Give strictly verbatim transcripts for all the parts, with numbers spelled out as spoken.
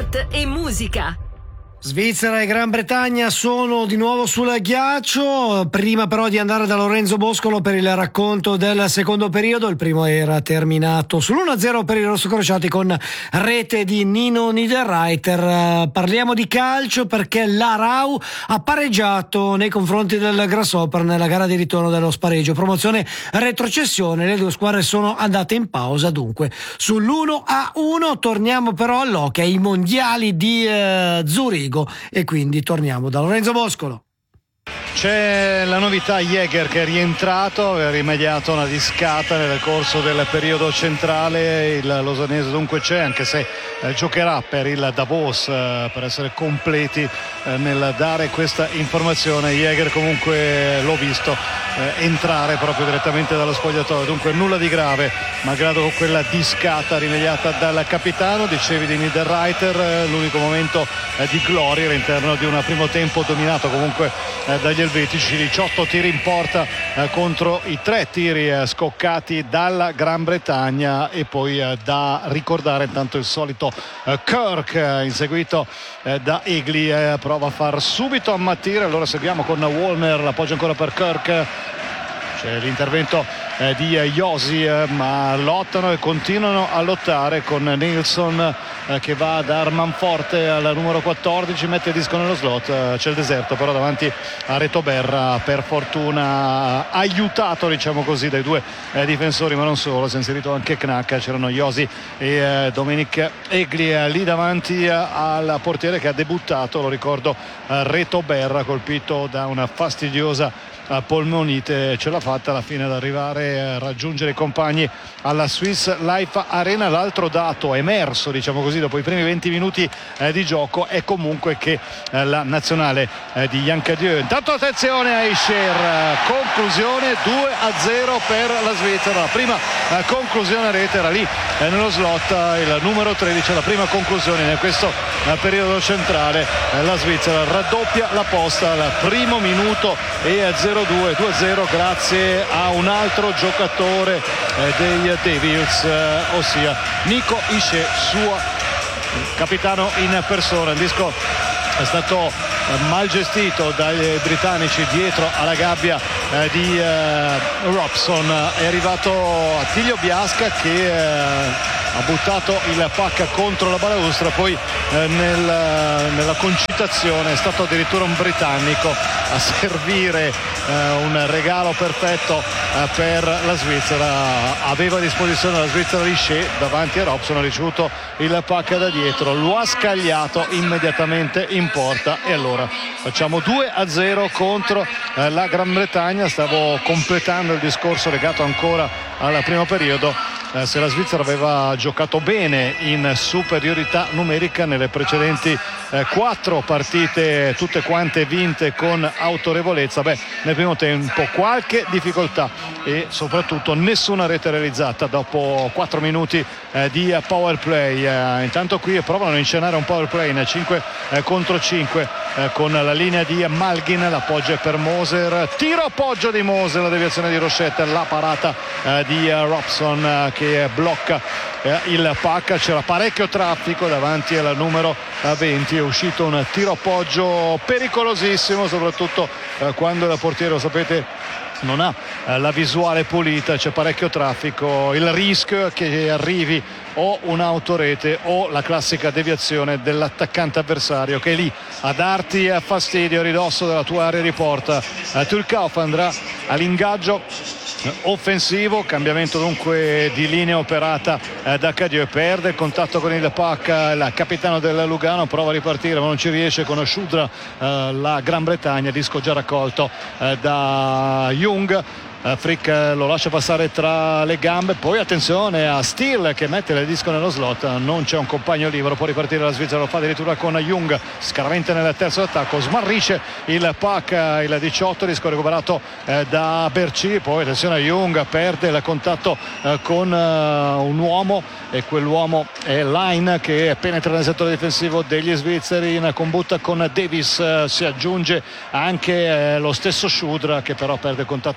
sport e musica. Svizzera e Gran Bretagna sono di nuovo sul ghiaccio. Prima però di andare da Lorenzo Boscolo per il racconto del secondo periodo, il primo era terminato sull'uno a zero per i rossocrociati con rete di Nino Niederreiter. Parliamo di calcio perché l'Aarau ha pareggiato nei confronti del Grasshopper nella gara di ritorno dello spareggio. Promozione retrocessione, le due squadre sono andate in pausa dunque sull'uno a uno. Torniamo però all'hockey, ai mondiali di eh, Zurigo. E quindi torniamo da Lorenzo Boscolo. C'è la novità Jäger che è rientrato, aveva rimediato una discata nel corso del periodo centrale. Il lausanese dunque c'è, anche se eh, giocherà per il Davos eh, per essere completi eh, nel dare questa informazione. Jäger comunque l'ho visto eh, entrare proprio direttamente dallo spogliatoio, dunque nulla di grave malgrado quella discata rimediata dal capitano. Dicevi di Niederreiter, eh, l'unico momento eh, di gloria all'interno di un primo tempo dominato comunque eh, dagli elvetici. Diciotto tiri in porta eh, contro i tre tiri eh, scoccati dalla Gran Bretagna. E poi eh, da ricordare intanto il solito eh, Kirk eh, inseguito eh, da Egli, eh, prova a far subito ammattire, allora seguiamo con Wallner, l'appoggio ancora per Kirk. C'è l'intervento eh, di eh, Josi, eh, ma lottano e continuano a lottare con Nilsson eh, che va da Armanforte al numero quattordici, mette il disco nello slot. Eh, c'è il deserto però davanti a Retoberra, per fortuna aiutato diciamo così dai due eh, difensori, ma non solo, si è inserito anche Knack, c'erano Josi e eh, Dominic Egli eh, lì davanti eh, al portiere che ha debuttato, lo ricordo, eh, Retoberra, colpito da una fastidiosa polmonite. Ce l'ha fatta alla fine ad arrivare a raggiungere i compagni alla Swiss Life Arena. L'altro dato emerso diciamo così dopo i primi venti minuti eh, di gioco è comunque che eh, la nazionale eh, di Jancadieu, intanto attenzione a Ischer, conclusione due a zero per la Svizzera, la prima eh, conclusione a rete era lì eh, nello slot, eh, il numero tredici, la prima conclusione in questo eh, periodo centrale. eh, la Svizzera raddoppia la posta al primo minuto e a zero due a zero grazie a un altro giocatore eh, dei Devils, eh, ossia Nico Ischer, suo capitano in persona. Il disco è stato mal gestito dai britannici dietro alla gabbia eh, di eh, Robson. È arrivato Attilio Biasca che eh, ha buttato il pacca contro la balaustra, poi eh, nel, nella concitazione è stato addirittura un britannico a servire eh, un regalo perfetto eh, per la Svizzera. Aveva a disposizione la Svizzera Richer davanti a Robson, ha ricevuto il pacca da dietro, lo ha scagliato immediatamente in porta e allora facciamo due a zero contro eh, la Gran Bretagna. Stavo completando il discorso legato ancora al primo periodo. Eh, se la Svizzera aveva giocato bene in superiorità numerica nelle precedenti eh, quattro partite, tutte quante vinte con autorevolezza, beh, nel primo tempo qualche difficoltà e soprattutto nessuna rete realizzata dopo quattro minuti eh, di power play. Eh, intanto qui provano a inscenare un power play in cinque eh, contro cinque eh, con la linea di Malgin, l'appoggio è per Moser, tiro appoggio di Moser, la deviazione di Rochette, la parata eh, di eh, Robson eh, che blocca eh, il pacca. C'era parecchio traffico davanti al numero eh, venti, è uscito un tiro appoggio pericolosissimo, soprattutto eh, quando il portiere, lo sapete, non ha eh, la visuale pulita, c'è parecchio traffico, il rischio che arrivi o un'autorete o la classica deviazione dell'attaccante avversario che è lì a darti fastidio a ridosso della tua area di porta. eh, Tulkauf andrà all'ingaggio offensivo, cambiamento dunque di linea operata eh, da Cadieux, perde il contatto con il pacca il capitano del Lugano, prova a ripartire ma non ci riesce con Shudra, eh, la Gran Bretagna, disco già raccolto eh, da Jung. Uh, Frick uh, lo lascia passare tra le gambe, poi attenzione a Steele che mette il disco nello slot, non c'è un compagno libero, può ripartire la Svizzera, lo fa addirittura con Jung, scaraventa nel terzo attacco, smarrisce il pack, uh, il diciotto, disco recuperato uh, da Berci, poi attenzione a Jung, perde il contatto uh, con uh, un uomo e quell'uomo è Line che penetra nel settore difensivo degli svizzeri in combutta con Davis, uh, si aggiunge anche uh, lo stesso Shudra che però perde contatto con uh,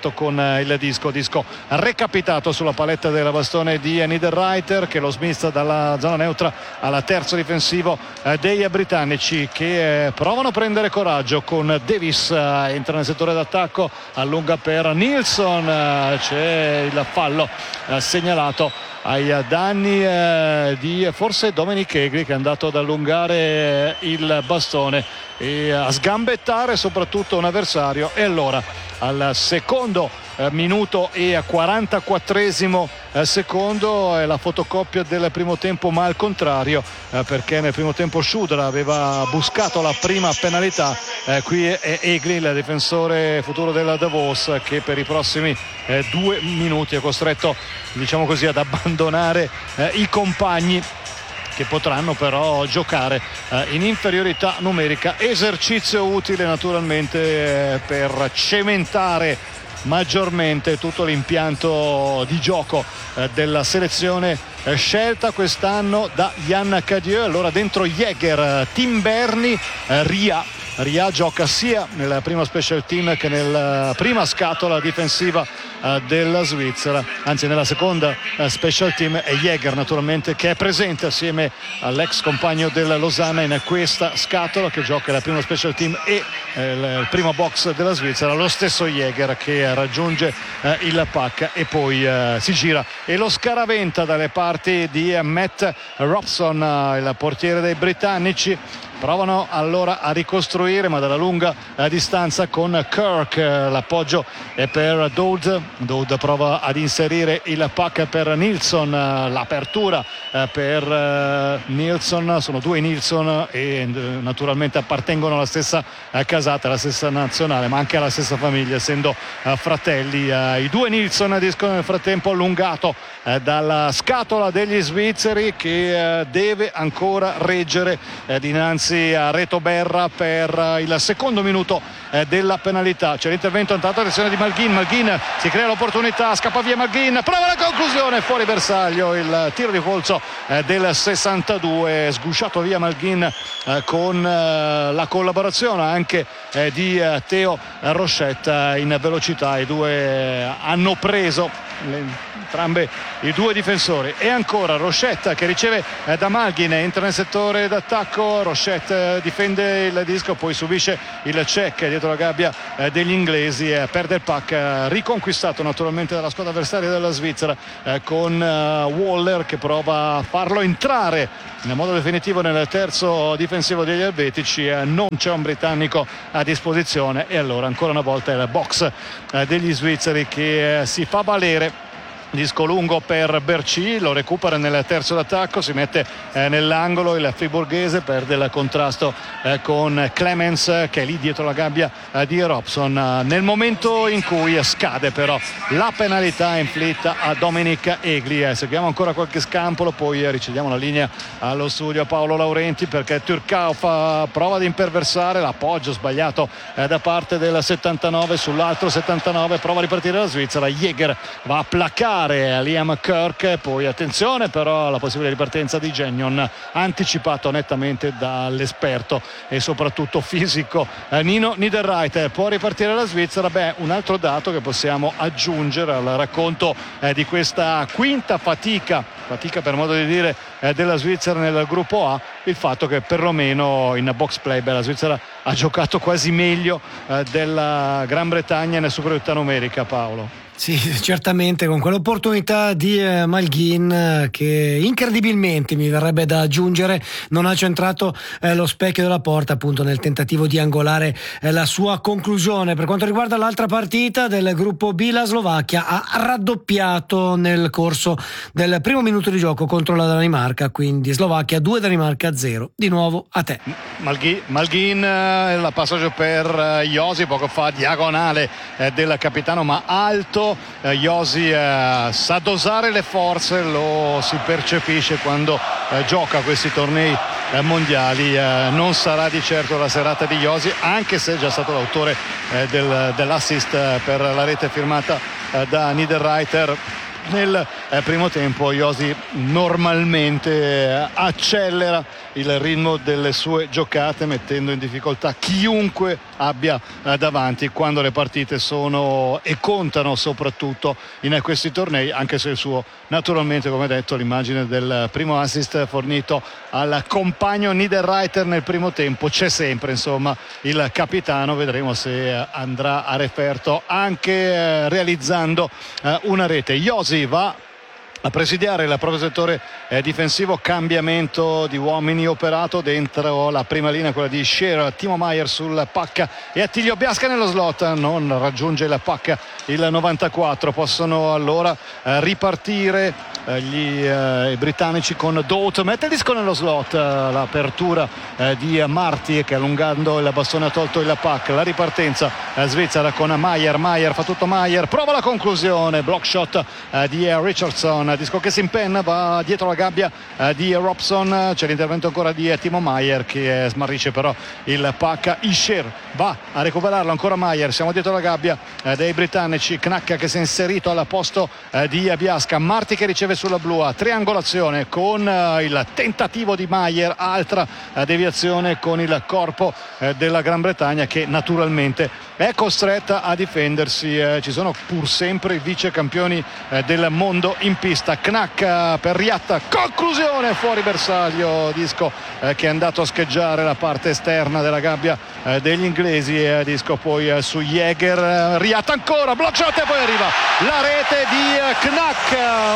il disco, disco recapitato sulla paletta del bastone di Niederreiter, che lo smista dalla zona neutra alla terzo difensivo dei britannici, che provano a prendere coraggio con Davis, entra nel settore d'attacco, allunga per Nilsson, c'è il fallo segnalato ai danni eh, di forse Dominic Egli, che è andato ad allungare il bastone e a sgambettare soprattutto un avversario. E allora al secondo eh, minuto e quarantaquattresimo eh, secondo è la fotocopia del primo tempo, ma al contrario, eh, perché nel primo tempo Shudra aveva buscato la prima penalità, eh, qui è Egli, il difensore futuro della Davos, che per i prossimi eh, due minuti è costretto, diciamo così, ad abbandonare eh, i compagni, che potranno però giocare eh, in inferiorità numerica. Esercizio utile naturalmente eh, per cementare maggiormente tutto l'impianto di gioco eh, della selezione eh, scelta quest'anno da Yann Cadieux. Allora dentro Jäger, Tim Berni, eh, Ria Ria gioca sia nel primo special team che nella prima scatola difensiva uh, della Svizzera, anzi nella seconda uh, special team è Jäger naturalmente, che è presente assieme all'ex compagno del Losanna in questa scatola, che gioca nel primo special team e eh, il primo box della Svizzera. Lo stesso Jäger che raggiunge uh, il pack e poi uh, si gira e lo scaraventa dalle parti di uh, Matt Robson, uh, il portiere dei britannici. Provano allora a ricostruire, ma dalla lunga eh, distanza con Kirk. Eh, l'appoggio è per Doud. Doud prova ad inserire il pack per Nilsson. Eh, l'apertura eh, per eh, Nilsson. Sono due Nilsson e eh, naturalmente appartengono alla stessa eh, casata, alla stessa nazionale, ma anche alla stessa famiglia, essendo eh, fratelli. Eh, I due Nilsson discono nel frattempo allungato eh, dalla scatola degli svizzeri, che eh, deve ancora reggere eh, dinanzi a Reto Berra per il secondo minuto eh, della penalità. C'è l'intervento, intanto attenzione di Malghin. Malghin si crea l'opportunità, scappa via Malghin, prova la conclusione, fuori bersaglio il tiro di polso eh, del sessantadue, sgusciato via Malghin eh, con eh, la collaborazione anche eh, di eh, Theo Rochette in velocità. I due hanno preso le, entrambe i due difensori. E ancora Rochette che riceve eh, da Malghin, entra nel settore d'attacco. Rochette eh, difende il disco, poi subisce il check dietro la gabbia eh, degli inglesi, eh, perde il pack, eh, riconquistato naturalmente dalla squadra avversaria della Svizzera, eh, con eh, Waller che prova a farlo entrare nel modo definitivo nel terzo difensivo degli elvetici. Eh, non c'è un britannico a disposizione e allora ancora una volta il box eh, degli svizzeri che eh, si fa valere. Disco lungo per Berci, lo recupera nel terzo d'attacco, si mette eh, nell'angolo il friburghese, perde il contrasto eh, con Clemens che è lì dietro la gabbia eh, di Robson, eh, nel momento in cui scade però la penalità inflitta a Dominic Egli. Eh, seguiamo ancora qualche scampolo, poi eh, ricediamo la linea allo studio a Paolo Laurenti, perché Turcao fa prova ad imperversare, l'appoggio sbagliato eh, da parte del settantanove sull'altro settantanove, prova a ripartire la Svizzera. Jäger va a placare Liam Kirk, poi attenzione però alla possibile ripartenza di Gagnon, anticipato nettamente dall'esperto e soprattutto fisico eh, Nino Niederreiter. Può ripartire la Svizzera. Beh, un altro dato che possiamo aggiungere al racconto eh, di questa quinta fatica fatica per modo di dire eh, della Svizzera nel gruppo A, il fatto che perlomeno in box play beh, la Svizzera ha giocato quasi meglio eh, della Gran Bretagna nella superiorità numerica, Paolo. Sì, certamente, con quell'opportunità di eh, Malghin eh, che incredibilmente, mi verrebbe da aggiungere, non ha centrato eh, lo specchio della porta appunto nel tentativo di angolare eh, la sua conclusione. Per quanto riguarda l'altra partita del gruppo B, la Slovacchia ha raddoppiato nel corso del primo minuto di gioco contro la Danimarca, quindi Slovacchia due, Danimarca zero. Di nuovo a te. Malghin, Malghin eh, il passaggio per eh, Josi, poco fa diagonale eh, del capitano ma alto. Eh, Josi eh, sa dosare le forze, lo si percepisce quando eh, gioca questi tornei eh, mondiali. Eh, non sarà di certo la serata di Josi, anche se è già stato l'autore eh, del, dell'assist eh, per la rete firmata eh, da Niederreiter. nel eh, primo tempo Josi normalmente eh, accelera il ritmo delle sue giocate, mettendo in difficoltà chiunque abbia eh, davanti quando le partite sono e contano, soprattutto in eh, questi tornei, anche se il suo, naturalmente, come detto, l'immagine del primo assist fornito al compagno Niederreiter nel primo tempo c'è sempre. Insomma, il capitano, vedremo se eh, andrà a referto anche eh, realizzando eh, una rete. Josi va a presidiare il proprio settore eh, difensivo, cambiamento di uomini operato dentro la prima linea, quella di Scherer, Timo Maier sul pacca e Attilio Biasca nello slot, non raggiunge il pacca il novantaquattro. Possono allora eh, ripartire eh, gli eh, britannici con Dout, mette il disco nello slot, eh, l'apertura eh, di Marti che allungando il bastone ha tolto il pack, la ripartenza eh, svizzera con Maier, Maier fa tutto Maier, prova la conclusione, block shot eh, di eh, Richardson, disco che si impenna, va dietro la gabbia eh, di Robson, c'è l'intervento ancora di eh, Timo Maier che eh, smarrisce però il pack. Isher va a recuperarlo ancora Maier, siamo dietro la gabbia eh, dei britannici, Knacka che si è inserito al posto eh, di Biasca, Marti che riceve sulla blua, triangolazione con eh, il tentativo di Maier, altra eh, deviazione con il corpo eh, della Gran Bretagna che naturalmente è costretta a difendersi. Eh, ci sono pur sempre i vice campioni eh, del mondo in pista. Knack per Riatta, conclusione fuori bersaglio, disco eh, che è andato a scheggiare la parte esterna della gabbia eh, degli inglesi, e eh, disco poi eh, su Jäger, eh, Riatta ancora, block shot e poi arriva la rete di eh, Knack,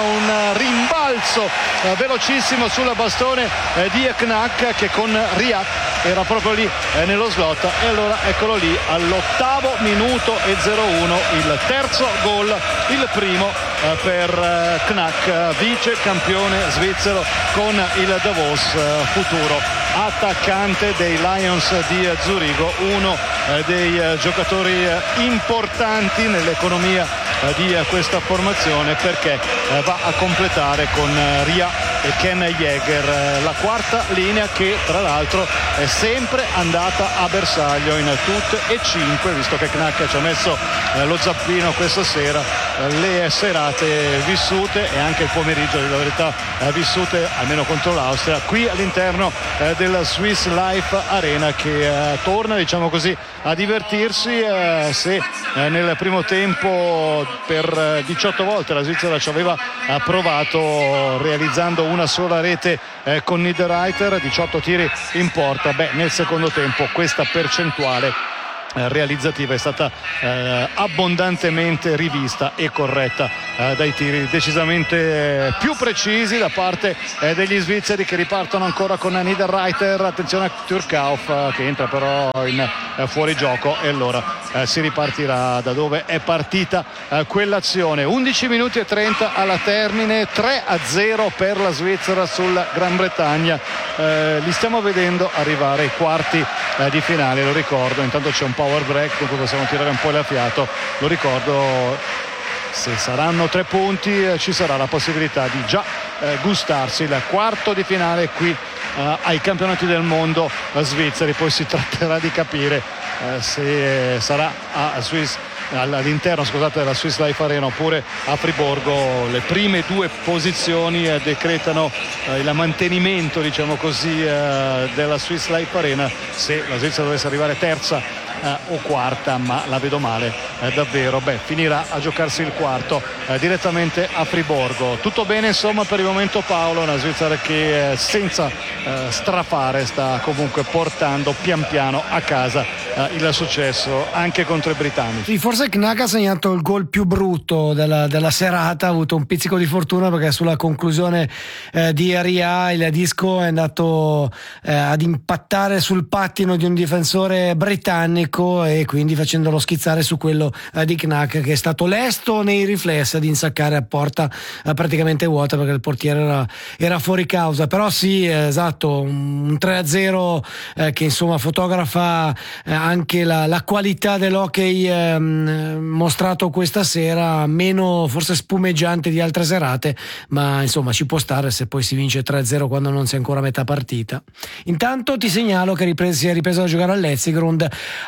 un rimbalzo eh, velocissimo sul bastone eh, di Knack che con Riatta era proprio lì eh, nello slot, e allora eccolo lì all'ottavo minuto e zero uno il terzo gol, il primo eh, per eh, Knack, vice campione svizzero con il Davos, eh, futuro attaccante dei Lions di Zurigo, uno eh, dei eh, giocatori eh, importanti nell'economia eh, di eh, questa formazione, perché eh, va a completare con eh, Ria e Ken Jäger eh, la quarta linea, che tra l'altro è sempre andata a bersaglio in tutte e cinque, visto che Knack ci ha messo eh, lo zappino questa sera, eh, le serate vissute e anche il pomeriggio di la verità eh, vissute, almeno contro l'Austria, qui all'interno eh, della Swiss Life Arena, che eh, torna, diciamo così, a divertirsi. Eh, se eh, nel primo tempo per eh, diciotto volte la Svizzera ci aveva eh, provato realizzando una sola rete eh, con Niederreiter, diciotto tiri in porta, beh, nel secondo tempo questa percentuale realizzativa è stata eh, abbondantemente rivista e corretta eh, dai tiri decisamente eh, più precisi da parte eh, degli svizzeri, che ripartono ancora con Niederreiter, attenzione a Turkauf eh, che entra però in eh, fuorigioco, e allora eh, si ripartirà da dove è partita eh, quell'azione. Undici minuti e trenta alla termine, tre a zero per la Svizzera sulla Gran Bretagna. Eh, li stiamo vedendo arrivare ai quarti eh, di finale, lo ricordo, intanto c'è un power break con cui possiamo tirare un po' il fiato, lo ricordo, se saranno tre punti eh, ci sarà la possibilità di già eh, gustarsi il quarto di finale qui eh, ai campionati del mondo eh, svizzeri. Poi si tratterà di capire eh, se sarà a Swiss all'interno scusate della Swiss Life Arena oppure a Friburgo. Le prime due posizioni eh, decretano eh, il mantenimento, diciamo così, eh, della Swiss Life Arena. Se la Svizzera dovesse arrivare terza Eh, o quarta, ma la vedo male eh, davvero, beh, finirà a giocarsi il quarto eh, direttamente a Friburgo. Tutto bene insomma per il momento, Paolo, una Svizzera che eh, senza eh, strafare sta comunque portando pian piano a casa eh, il successo anche contro i britannici. Sì, forse Knack ha segnato il gol più brutto della, della serata, ha avuto un pizzico di fortuna perché sulla conclusione eh, di Ria il disco è andato eh, ad impattare sul pattino di un difensore britannico, e quindi facendolo schizzare su quello eh, di Knack, che è stato lesto nei riflessi ad insaccare a porta eh, praticamente vuota, perché il portiere era, era fuori causa. Però sì, eh, esatto, un tre a zero eh, che insomma fotografa eh, anche la, la qualità dell'hockey eh, mostrato questa sera, meno forse spumeggiante di altre serate, ma insomma ci può stare se poi si vince tre a zero quando non si è ancora a metà partita. Intanto ti segnalo che ripres- si è ripreso a giocare all'Etzigrund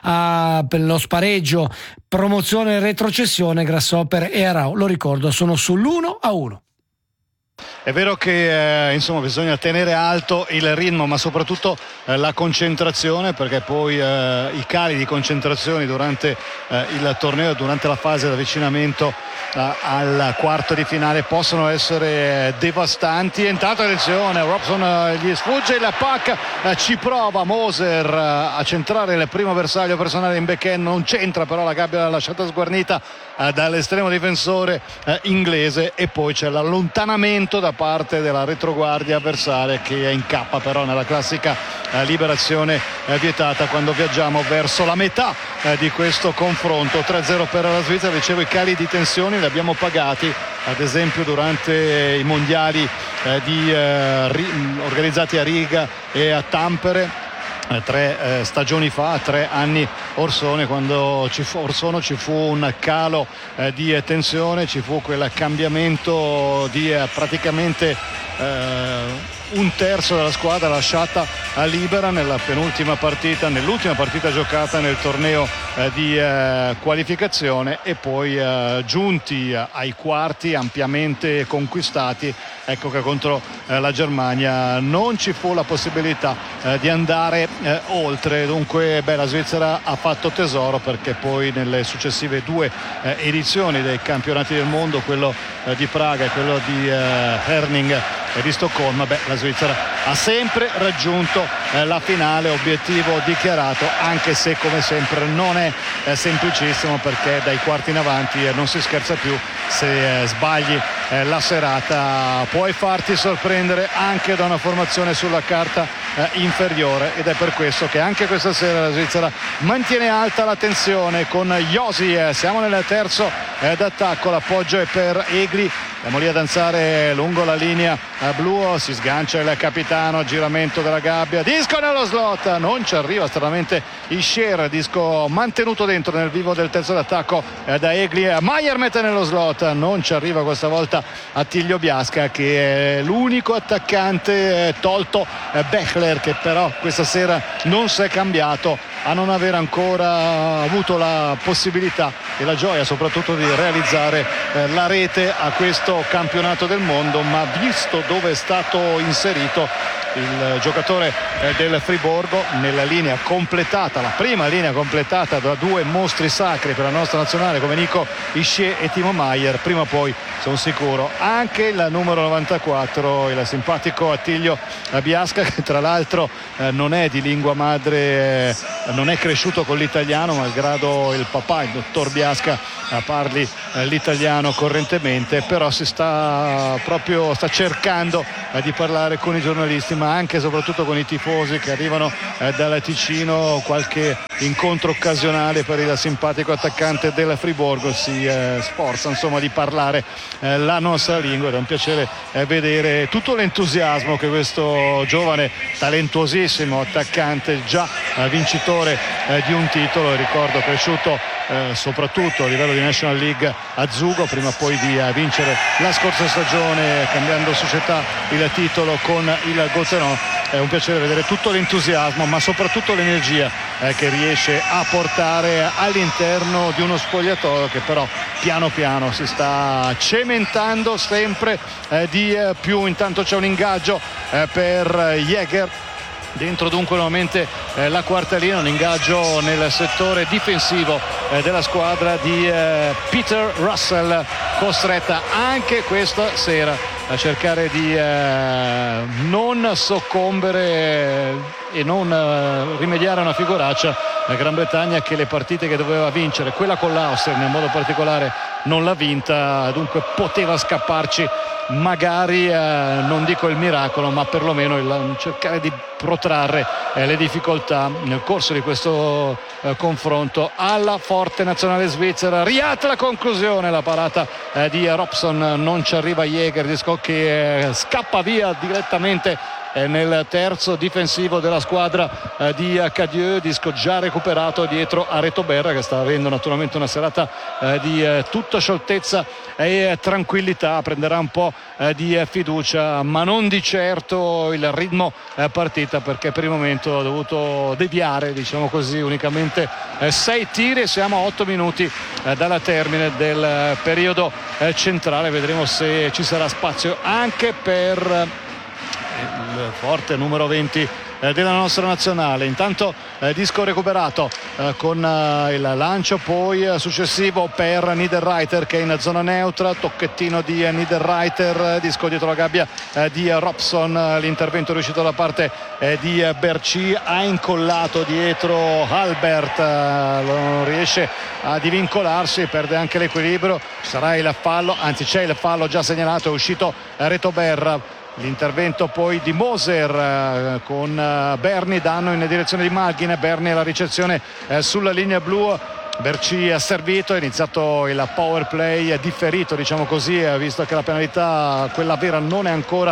a, per lo spareggio, promozione e retrocessione. Grasshopper e Arau, lo ricordo, sono sull'uno a uno. È vero che eh, insomma bisogna tenere alto il ritmo, ma soprattutto eh, la concentrazione, perché poi eh, i cali di concentrazione durante eh, il torneo, durante la fase di avvicinamento eh, al quarto di finale possono essere eh, devastanti. Intanto attenzione, Robson eh, gli sfugge il pack, eh, ci prova Moser eh, a centrare il primo bersaglio personale in backhand, non c'entra, però la gabbia l'ha lasciata sguarnita eh, dall'estremo difensore eh, inglese, e poi c'è l'allontanamento da parte della retroguardia avversaria che incappa però nella classica eh, liberazione eh, vietata quando viaggiamo verso la metà eh, di questo confronto. tre a zero per la Svizzera. Dicevo, i cali di tensione li abbiamo pagati ad esempio durante i mondiali eh, di, eh, ri- organizzati a Riga e a Tampere Eh, tre eh, stagioni fa, tre anni orsone, quando ci fu, orsono ci fu un calo eh, di eh, tensione, ci fu quel cambiamento di eh, praticamente eh, un terzo della squadra lasciata a libera nella penultima partita, nell'ultima partita giocata nel torneo eh, di eh, qualificazione, e poi eh, giunti ai quarti ampiamente conquistati, ecco che contro eh, la Germania non ci fu la possibilità eh, di andare eh, oltre. Dunque beh, la Svizzera ha fatto tesoro, perché poi nelle successive due eh, edizioni dei campionati del mondo, quello eh, di Praga e quello di eh, Herning e di Stoccolma, beh, la Svizzera ha sempre raggiunto eh, la finale, obiettivo dichiarato, anche se come sempre non è eh, semplicissimo, perché dai quarti in avanti eh, non si scherza più. Se eh, sbagli eh, la serata puoi farti sorprendere anche da una formazione sulla carta eh, inferiore, ed è per questo che anche questa sera la Svizzera mantiene alta la tensione con Josi. Eh, siamo nel terzo eh, d'attacco, l'appoggio è per Egli, siamo lì a danzare lungo la linea eh, blu, si sgancia il capitano, giramento della gabbia, disco nello slot, non ci arriva stranamente Ischier, disco mantenuto dentro nel vivo del terzo d'attacco eh, da Egli. Maier mette nello slot, non ci arriva questa volta Attilio Biasca, che è l'unico attaccante eh, tolto eh, Bechler, che però questa sera non si è cambiato a non aver ancora avuto la possibilità e la gioia soprattutto di realizzare eh, la rete a questo campionato del mondo, ma visto dove è stato inserito il giocatore eh, del Friburgo nella linea completata, la prima linea completata da due mostri sacri per la nostra nazionale come Nico Ischier e Timo Maier, prima o poi sono sicuro anche il numero novantaquattro, il simpatico Attilio Biasca, che tra l'altro eh, non è di lingua madre, eh, non è cresciuto con l'italiano, malgrado il papà, il dottor Biasca, eh, parli eh, l'italiano correntemente, però si sta proprio sta cercando eh, di parlare con i giornalisti, ma anche e soprattutto con i tifosi che arrivano eh, dal Ticino. Qualche incontro occasionale per il simpatico attaccante del Friburgo, si eh, sforza insomma di parlare eh, la nostra lingua, ed è un piacere eh, vedere tutto l'entusiasmo che questo giovane talentuosissimo attaccante, già eh, vincitore eh, di un titolo, ricordo cresciuto eh, soprattutto a livello di National League a Zugo, prima poi di eh, vincere la scorsa stagione cambiando società il titolo con il Gotteron. È un piacere vedere tutto l'entusiasmo, ma soprattutto l'energia eh, che riesce a portare all'interno di uno spogliatoio che però piano piano si sta cementando sempre eh, di eh, più. Intanto c'è un ingaggio eh, per Jäger dentro, dunque nuovamente eh, la quarta linea, un ingaggio nel settore difensivo eh, della squadra di eh, Peter Russell, costretta anche questa sera a cercare di eh, non soccombere e non eh, rimediare a una figuraccia. La Gran Bretagna che le partite che doveva vincere, quella con l'Austria in modo particolare, non l'ha vinta, dunque poteva scapparci magari eh, non dico il miracolo, ma perlomeno il cercare di protrarre eh, le difficoltà nel corso di questo eh, confronto. Alla forte nazionale svizzera, Riat la conclusione, la parata eh, di Robson, non ci arriva Jäger, disco che eh, scappa via direttamente nel terzo difensivo della squadra di Cadieux. Disco già recuperato dietro a Retoberra, che sta avendo naturalmente una serata di tutta scioltezza e tranquillità. Prenderà un po' di fiducia, ma non di certo il ritmo partita, perché per il momento ha dovuto deviare, diciamo così, unicamente sei tiri. Siamo a otto minuti dalla termine del periodo centrale. Vedremo se ci sarà spazio anche per il forte numero venti della nostra nazionale. Intanto eh, disco recuperato eh, con eh, il lancio poi eh, successivo per Niederreiter, che è in zona neutra. Tocchettino di eh, Niederreiter, eh, disco dietro la gabbia eh, di eh, Robson. Eh, l'intervento è riuscito da parte eh, di eh, Berchi, ha incollato dietro Albert, eh, non riesce a divincolarsi, perde anche l'equilibrio. Ci sarà il fallo, anzi c'è il fallo già segnalato, è uscito eh, Retoberra. L'intervento poi di Moser eh, con eh, Berni, danno in direzione di Malghin. Berni alla ricezione eh, sulla linea blu. Berchi ha servito, è iniziato il power play differito, diciamo così, visto che la penalità, quella vera, non è ancora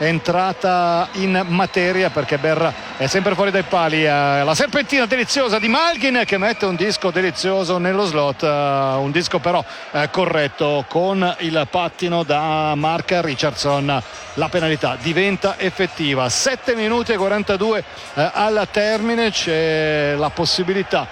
entrata in materia, perché Berra è sempre fuori dai pali. La serpentina deliziosa di Malghin, che mette un disco delizioso nello slot, un disco però corretto con il pattino da Mark Richardson. La penalità diventa effettiva. sette minuti e quarantadue al termine. C'è la possibilità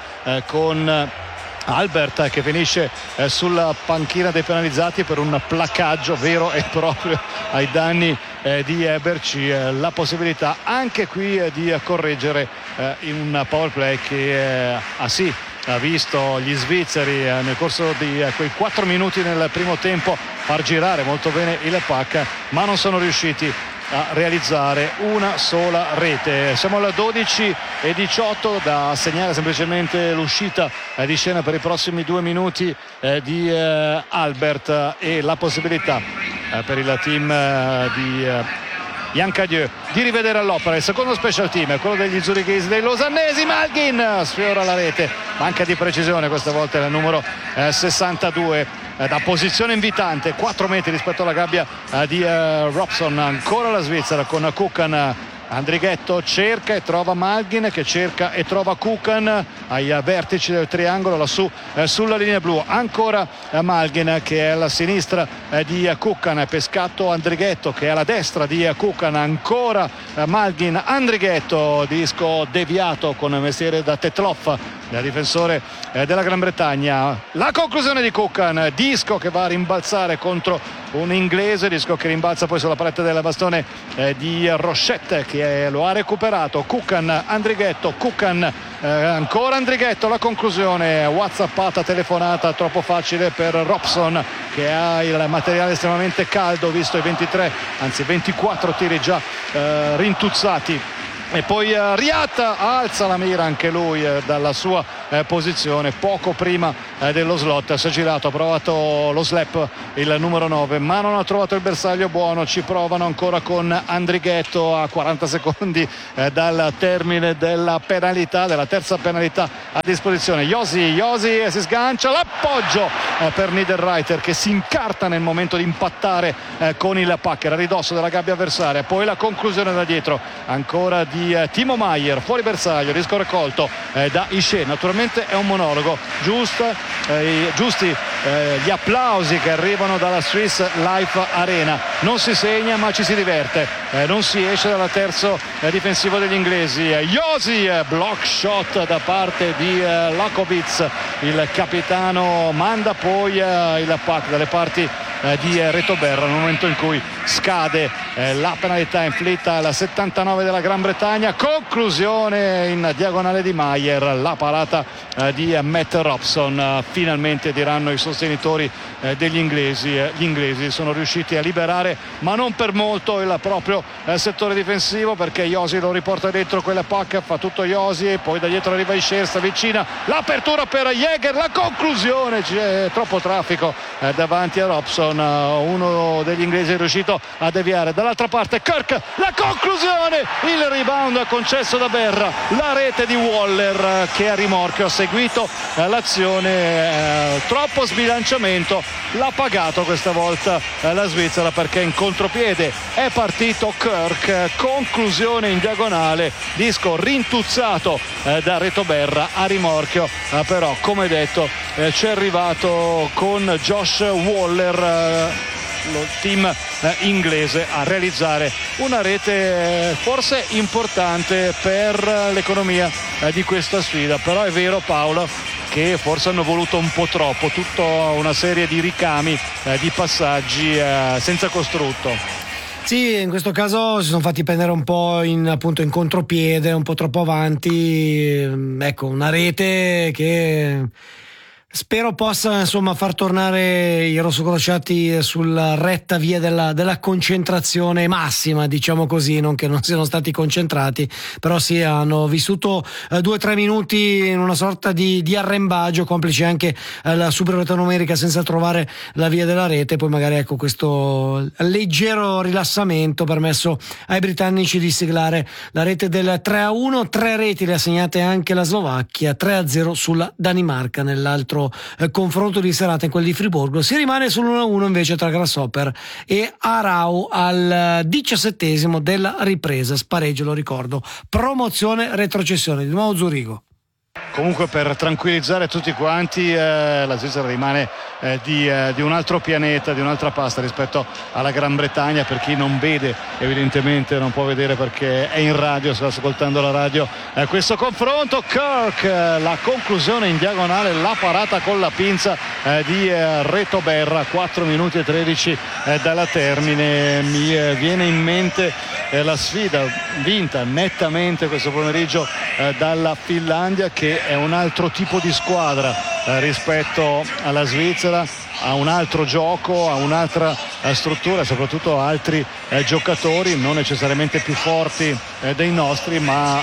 con Albert, che finisce eh, sulla panchina dei penalizzati per un placcaggio vero e proprio ai danni eh, di Berchi, eh, la possibilità anche qui eh, di correggere eh, in un power play che eh, ah sì ha visto gli svizzeri eh, nel corso di eh, quei quattro minuti nel primo tempo far girare molto bene il pack, ma non sono riusciti a realizzare una sola rete. Siamo al dodici e diciotto, da segnare semplicemente l'uscita eh, di scena per i prossimi due minuti eh, di eh, Albert, e la possibilità eh, per il team eh, di eh, Yann Cadieux di rivedere all'opera il secondo special team, quello degli zurichesi, dei losannesi. Malghin sfiora la rete, manca di precisione questa volta il numero eh, sessantadue, eh, da posizione invitante, quattro metri rispetto alla gabbia eh, di eh, Robson. Ancora la Svizzera con Kukan. Andrighetto cerca e trova Malghin, che cerca e trova Kukan ai vertici del triangolo lassù eh, sulla linea blu. Ancora eh, Malghin, che è alla sinistra eh, di eh, Kukan, pescato Andrighetto, che è alla destra di eh, Kukan. Ancora eh, Malghin, Andrighetto, disco deviato con mestiere da Tetloff, il difensore eh, della Gran Bretagna. La conclusione di Kukan, disco che va a rimbalzare contro un inglese, disco che rimbalza poi sulla parete del bastone eh, di Rochette, che lo ha recuperato. Kukan, Andrighetto, Kukan, eh, ancora Andrighetto, la conclusione whatsappata, telefonata troppo facile per Robson, che ha il materiale estremamente caldo, visto i ventitré, anzi ventiquattro tiri già eh, rintuzzati. E poi uh, Riat alza la mira anche lui eh, dalla sua eh, posizione poco prima eh, dello slot. Si è girato, ha provato lo slap il numero nove, ma non ha trovato il bersaglio buono. Ci provano ancora con Andrighetto a quaranta secondi eh, dal termine della penalità, della terza penalità a disposizione. Josi, Josi si sgancia, l'appoggio eh, per Niederreiter, che si incarta nel momento di impattare eh, con il packer a ridosso della gabbia avversaria. Poi la conclusione da dietro ancora di Timo Maier, fuori bersaglio, disco raccolto eh, da Ishe. Naturalmente è un monologo, giusto, eh, giusti eh, gli applausi che arrivano dalla Swiss Life Arena. Non si segna, ma ci si diverte, eh, non si esce dal terzo eh, difensivo degli inglesi. Josi, eh, block shot da parte di eh, Lakovic, il capitano manda poi eh, il pack dalle parti eh, di eh, Retoberra, nel momento in cui scade eh, la penalità inflitta alla settantanove della Gran Bretagna. Conclusione in diagonale di Maier, la parata eh, di Matt Robson. Eh, finalmente diranno i sostenitori eh, degli inglesi, eh, gli inglesi sono riusciti a liberare, ma non per molto, il proprio eh, settore difensivo, perché Josi lo riporta dentro quella pacca, fa tutto Josi, e poi da dietro arriva Isher, sta vicina l'apertura per Jäger, la conclusione, c'è troppo traffico eh, davanti a Robson. Uh, uno degli inglesi è riuscito a deviare, dall'altra parte Kirk, la conclusione, il rebound concesso da Berra, la rete di Waller, che a rimorchio ha seguito eh, l'azione, eh, troppo sbilanciamento, l'ha pagato questa volta eh, la Svizzera, perché in contropiede è partito Kirk, conclusione in diagonale, disco rintuzzato eh, da Retoberra a rimorchio, eh, però come detto eh, ci è arrivato con Josh Waller, eh, lo team eh, inglese, a realizzare una rete eh, forse importante per eh, l'economia eh, di questa sfida. Però è vero, Paolo, che forse hanno voluto un po' troppo, tutta una serie di ricami, eh, di passaggi eh, senza costrutto. Sì, in questo caso si sono fatti prendere un po' in, appunto, in contropiede, un po' troppo avanti. Ecco, una rete che spero possa, insomma, far tornare i rossocrociati sulla retta via della, della concentrazione massima, diciamo così, non che non siano stati concentrati, però sì, hanno vissuto eh, due o tre minuti in una sorta di, di arrembaggio, complice anche eh, la superiorità numerica senza trovare la via della rete. Poi magari, ecco, questo leggero rilassamento permesso ai britannici di siglare la rete del tre a uno, tre reti le ha segnate anche la Slovacchia, tre a zero sulla Danimarca nell'altro Eh, confronto di serata, in quel di Friburgo. Si rimane sull'uno a uno invece tra Grasshopper e Arau al diciassettesimo della ripresa. Spareggio, lo ricordo, promozione retrocessione, di nuovo Zurigo. Comunque, per tranquillizzare tutti quanti, eh, la Svizzera rimane eh, di, eh, di un altro pianeta, di un'altra pasta rispetto alla Gran Bretagna. Per chi non vede, evidentemente non può vedere perché è in radio, sta ascoltando la radio, eh, questo confronto. Kirk, eh, la conclusione in diagonale, la parata con la pinza eh, di eh, Retoberra, quattro minuti e tredici eh, dalla termine. Mi eh, viene in mente eh, la sfida vinta nettamente questo pomeriggio eh, dalla Finlandia, che è un altro tipo di squadra eh, rispetto alla Svizzera, ha un altro gioco, ha un'altra eh, struttura, soprattutto altri eh, giocatori non necessariamente più forti eh, dei nostri,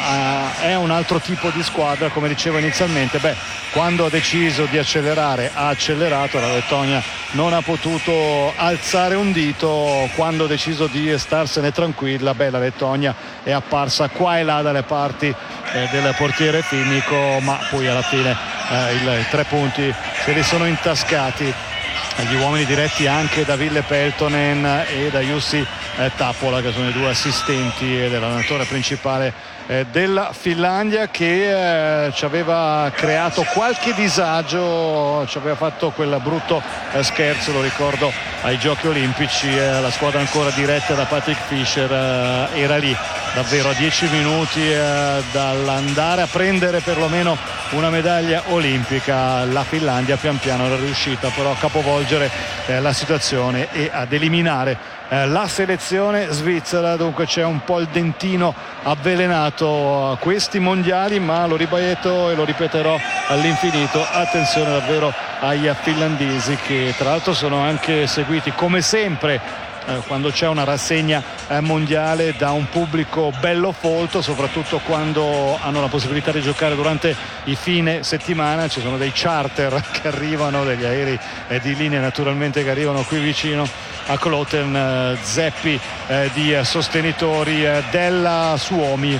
ma eh, è un altro tipo di squadra. Come dicevo inizialmente, beh, quando ha deciso di accelerare ha accelerato, la Lettonia non ha potuto alzare un dito. Quando ha deciso di starsene tranquilla, beh, la Lettonia è apparsa qua e là dalle parti eh, del portiere finnico, ma poi alla fine eh, i tre punti se li sono intascati gli uomini diretti anche da Ville Peltonen e da Jussi eh, Tappola, che sono i due assistenti dell'allenatore principale eh, della Finlandia, che eh, ci aveva creato qualche disagio, ci aveva fatto quel brutto eh, scherzo, lo ricordo, ai Giochi Olimpici. Eh, la squadra ancora diretta da Patrick Fischer eh, era lì davvero a dieci minuti eh, dall'andare a prendere perlomeno una medaglia olimpica. La Finlandia pian piano era riuscita però a capovolgere eh, la situazione e ad eliminare eh, la selezione svizzera. Dunque c'è un po' il dentino avvelenato a questi mondiali, ma lo ribaieto e lo ripeterò all'infinito: attenzione davvero ai finlandesi, che tra l'altro sono anche seguiti come sempre quando c'è una rassegna mondiale da un pubblico bello folto, soprattutto quando hanno la possibilità di giocare durante i fine settimana. Ci sono dei charter che arrivano, degli aerei di linea naturalmente che arrivano qui vicino a Kloten, zeppi di sostenitori della Suomi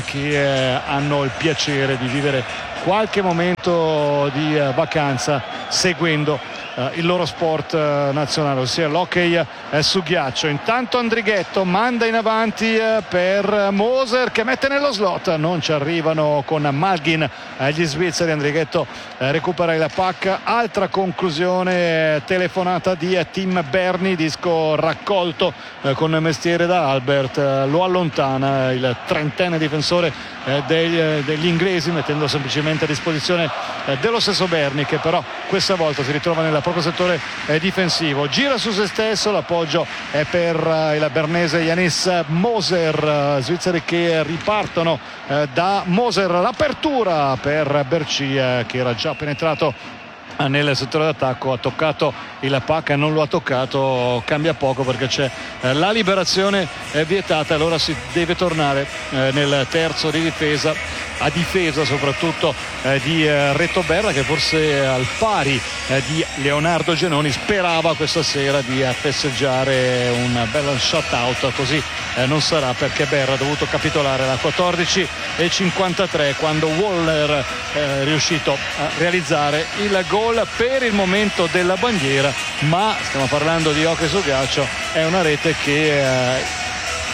che hanno il piacere di vivere qualche momento di vacanza seguendo Uh, il loro sport uh, nazionale, ossia l'hockey uh, su ghiaccio. Intanto Andrighetto manda in avanti uh, per Moser, che mette nello slot, non ci arrivano con Malgin uh, gli svizzeri. Andrighetto uh, recupera il pack, altra conclusione uh, telefonata di uh, Tim Berni, disco raccolto uh, con mestiere da Albert, uh, lo allontana il trentenne difensore uh, degli, uh, degli inglesi, mettendo semplicemente a disposizione uh, dello stesso Berni, che però questa volta si ritrova nella proprio settore eh, difensivo. Gira su se stesso, l'appoggio è per eh, il bernese Janis Moser. eh, svizzeri che ripartono eh, da Moser, l'apertura per Bercia, che era già penetrato nel settore d'attacco, ha toccato il pack, non lo ha toccato, cambia poco perché c'è eh, la liberazione è vietata. Allora si deve tornare eh, nel terzo di difesa, a difesa soprattutto eh, di eh, Retoberra, che forse al pari eh, di Leonardo Genoni sperava questa sera di eh, festeggiare un bel shutout. Così eh, non sarà, perché Berra ha dovuto capitolare alla quattordici e cinquantatré, quando Waller è riuscito a realizzare il gol per il momento della bandiera. Ma stiamo parlando di hockey su ghiaccio, è una rete che eh,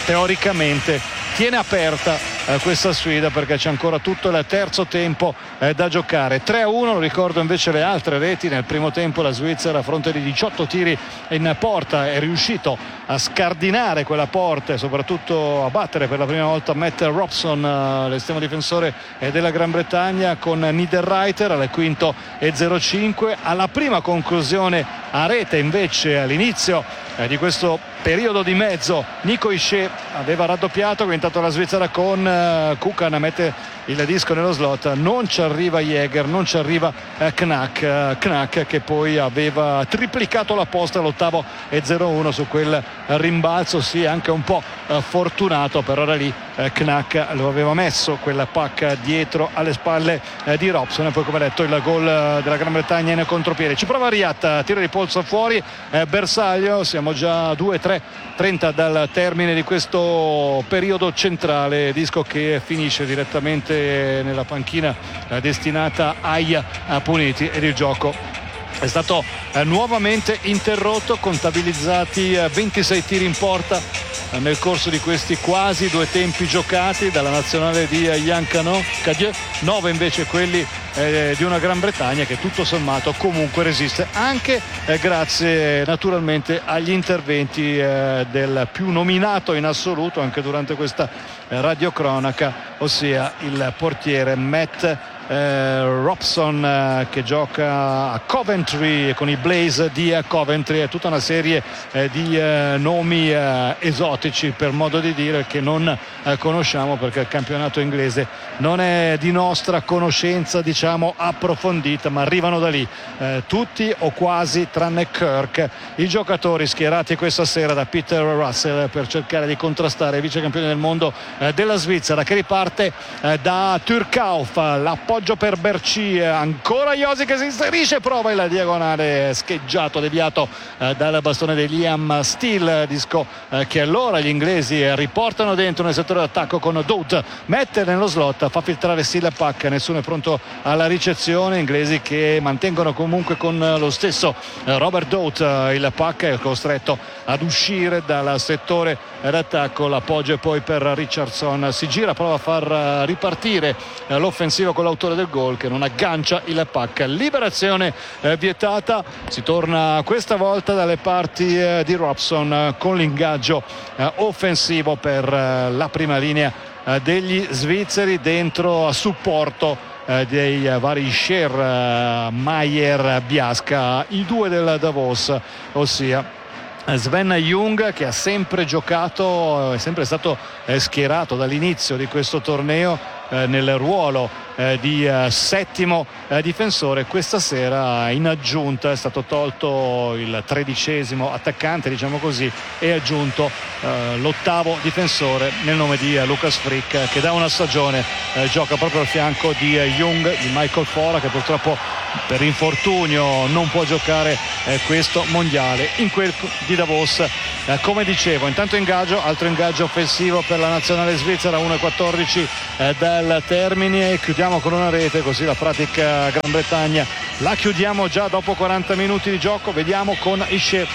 teoricamente tiene aperta eh, questa sfida, perché c'è ancora tutto il terzo tempo eh, da giocare. Tre a uno, lo ricordo invece le altre reti. Nel primo tempo la Svizzera, a fronte di diciotto tiri in porta, è riuscito a scardinare quella porta e soprattutto a battere per la prima volta Matt Robson, eh, l'estremo difensore eh, della Gran Bretagna, con Niederreiter al quinto e zero cinque. Alla prima conclusione a rete invece, all'inizio eh, di questo periodo di mezzo, Nico Hischier aveva raddoppiato, quindi intanto la Svizzera con uh, Kukan mette il disco nello slot, non ci arriva Jäger, non ci arriva uh, Knack, uh, Knack che poi aveva triplicato la posta all'ottavo e zero uno su quel uh, rimbalzo, sì, anche un po' uh, fortunato, per ora lì uh, Knack lo aveva messo quella pacca dietro alle spalle uh, di Robson, e poi, come detto, il gol uh, della Gran Bretagna in contropiede. Ci prova Riyad, tiro di polso fuori, uh, Bersaglio, siamo già due tre trenta dal termine di questo periodo centrale, disco che finisce direttamente nella panchina eh, destinata ai eh, puniti, ed il gioco è stato eh, nuovamente interrotto, contabilizzati eh, ventisei tiri in porta eh, nel corso di questi quasi due tempi giocati dalla nazionale di eh, Yann Cadieux, nove invece quelli eh, di una Gran Bretagna che tutto sommato comunque resiste, anche eh, grazie naturalmente agli interventi eh, del più nominato in assoluto anche durante questa eh, radiocronaca, ossia il portiere Matt Eh, Robson, eh, che gioca a Coventry con i Blaze di eh, Coventry. È tutta una serie eh, di eh, nomi eh, esotici, per modo di dire, che non eh, conosciamo, perché il campionato inglese non è di nostra conoscenza, diciamo, approfondita, ma arrivano da lì eh, tutti o quasi, tranne Kirk, i giocatori schierati questa sera da Peter Russell per cercare di contrastare il vice campione del mondo eh, della Svizzera, che riparte eh, da Türkauf. La per Berci, ancora Iosi che si inserisce, prova il diagonale scheggiato, deviato eh, dal bastone di Liam Steele, disco eh, che allora gli inglesi riportano dentro nel settore d'attacco con Dout, mette nello slot, fa filtrare sì la pacca, nessuno è pronto alla ricezione, inglesi che mantengono comunque con lo stesso eh, Robert Dout eh, il pacca, è costretto ad uscire dal settore d'attacco, l'appoggio è poi per Richardson, si gira, prova a far ripartire eh, l'offensivo con l'autore del gol che non aggancia il pacca. Liberazione eh, vietata, si torna questa volta dalle parti eh, di Robson eh, con l'ingaggio eh, offensivo per eh, la prima linea eh, degli svizzeri, dentro a supporto eh, dei eh, vari Hischier, eh, Maier, Biasca, i due del Davos, ossia Sven Jung, che ha sempre giocato, è sempre stato eh, schierato dall'inizio di questo torneo eh, nel ruolo eh, di eh, settimo eh, difensore. Questa sera in aggiunta è stato tolto il tredicesimo attaccante, diciamo così, e aggiunto eh, l'ottavo difensore nel nome di eh, Lucas Frick, che da una stagione eh, gioca proprio al fianco di eh, Jung, di Michael Fora, che purtroppo per infortunio non può giocare eh, questo mondiale in quel di Davos. Eh, come dicevo, intanto ingaggio, altro ingaggio offensivo per la nazionale svizzera, uno e quattordici eh, dal termine, e chiudiamo con una rete, così la pratica Gran Bretagna la chiudiamo già dopo quaranta minuti di gioco. Vediamo con Hischier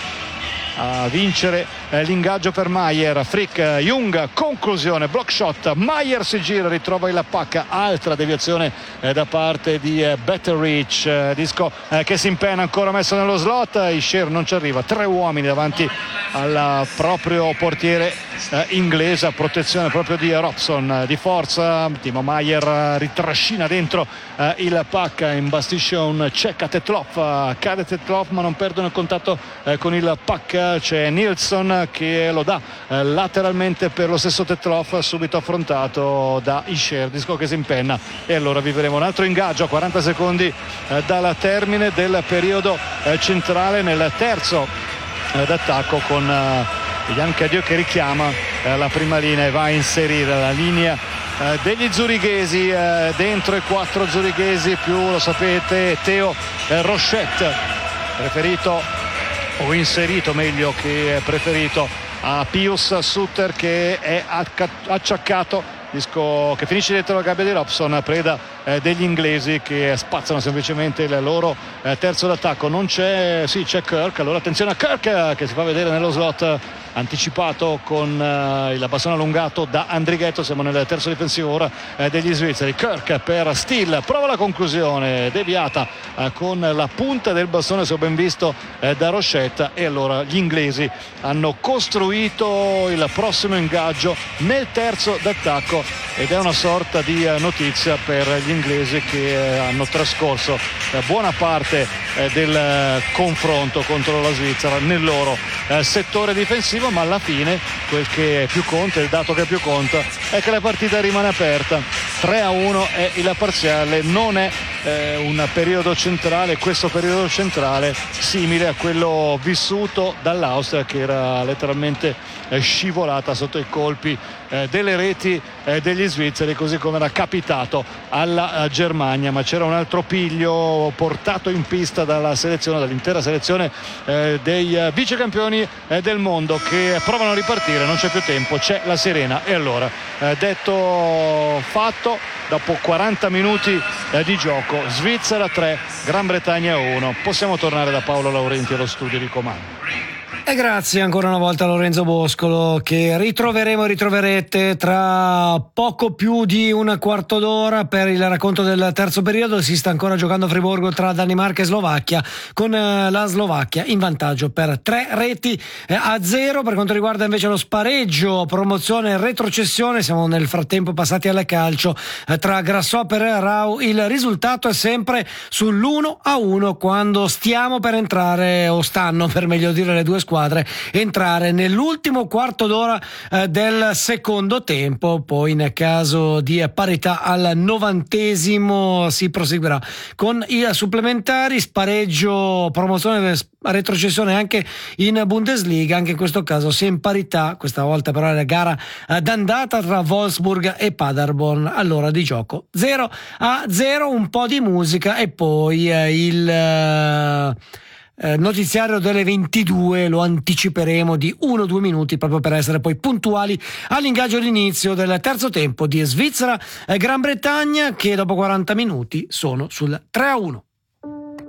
a vincere eh, l'ingaggio per Maier, Frick, eh, Jung, conclusione, block shot, Maier si gira, ritrova il pacca, altra deviazione eh, da parte di eh, Betteridge, eh, disco eh, che si impenna, ancora messo nello slot, Hischier non ci arriva, tre uomini davanti al proprio portiere eh, inglese, a protezione proprio di Robson, eh, di forza, Timo Maier eh, ritrascina dentro eh, il pacca, imbastisce un check a Tetlov, eh, cade Tetlov ma non perdono il contatto eh, con il pacca, c'è Nilsson che lo dà eh, lateralmente per lo stesso Tetlov, subito affrontato da Hischier, disco che si impenna, e allora vivremo un altro ingaggio a quaranta secondi eh, dal termine del periodo eh, centrale, nel terzo eh, d'attacco, con eh, Yann Cadieux che richiama eh, la prima linea e va a inserire la linea eh, degli zurighesi, eh, dentro i quattro zurighesi più, lo sapete, Theo eh, Rochette, preferito o inserito meglio che preferito a Pius Sutter, che è acciaccato disco che finisce dietro la gabbia di Robson, preda eh, degli inglesi che spazzano semplicemente il loro eh, terzo d'attacco. Non c'è, sì c'è Kirk, allora attenzione a Kirk eh, che si fa vedere nello slot anticipato con eh, il bastone allungato da Andrighetto. Siamo nel terzo difensivo ora eh, degli svizzeri. Kirk per Steele, prova la conclusione deviata eh, con la punta del bastone, se ho ben visto, eh, da Rochette, e allora gli inglesi hanno costruito il prossimo ingaggio nel terzo d'attacco ed è una sorta di eh, notizia per gli inglesi che eh, hanno trascorso eh, buona parte eh, del eh, confronto contro la Svizzera nel loro eh, settore difensivo, ma alla fine quel che più conta, il dato che più conta è che la partita rimane aperta. Tre a uno è il parziale, non è eh, un periodo centrale, questo periodo centrale simile a quello vissuto dall'Austria, che era letteralmente eh, scivolata sotto i colpi eh, delle reti eh, degli svizzeri, così come era capitato alla eh, Germania. Ma c'era un altro piglio portato in pista dalla selezione, dall'intera selezione eh, dei eh, vicecampioni eh, del mondo, che provano a ripartire. Non c'è più tempo, c'è la sirena, e allora eh, detto fatto, dopo quaranta minuti eh, di gioco, Svizzera tre, Gran Bretagna uno, possiamo tornare da Paolo Laurenti allo studio di comando. E grazie ancora una volta a Lorenzo Boscolo, che ritroveremo e ritroverete tra poco più di un quarto d'ora per il racconto del terzo periodo. Si sta ancora giocando a Friburgo tra Danimarca e Slovacchia, con la Slovacchia in vantaggio per tre reti a zero. Per quanto riguarda invece lo spareggio, promozione e retrocessione, siamo nel frattempo passati al calcio tra Grasshopper e Rau. Il risultato è sempre sull'uno a uno quando stiamo per entrare, o stanno per meglio dire le due squadre entrare nell'ultimo quarto d'ora eh, del secondo tempo. Poi in caso di parità al novantesimo si proseguirà con i supplementari. Spareggio, promozione, retrocessione anche in Bundesliga, anche in questo caso si è in parità, questa volta però è la gara d'andata tra Wolfsburg e Paderborn. All'ora di gioco zero a zero, un po' di musica e poi eh, il eh, Eh, notiziario delle ventidue lo anticiperemo di uno o due minuti, proprio per essere poi puntuali all'ingaggio d'inizio del terzo tempo di Svizzera e Gran Bretagna, che dopo quaranta minuti sono sul tre a uno.